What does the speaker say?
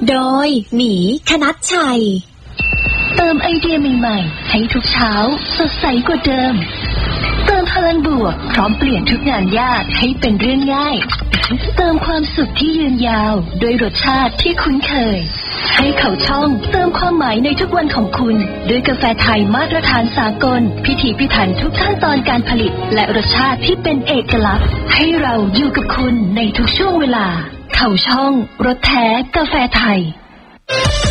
โดยหมีคณัชชัยเติมไอเดียใหม่ๆให้ทุกเช้าสดใสกว่าเดิมเติมพลังบวกพร้อมเปลี่ยนทุกงานยากให้เป็นเรื่องง่ายเติมความสุขที่ยืนยาวด้วยรสชาติที่คุ้นเคยให้เขาช่องเติมความหมายในทุกวันของคุณด้วยกาแฟไทยมาตรฐานสากลพิถีพิถันทุกขั้นตอนการผลิตและรสชาติที่เป็นเอกลักษณ์ให้เราอยู่กับคุณในทุกช่วงเวลาเขาช่องรสแท้กาแฟไทย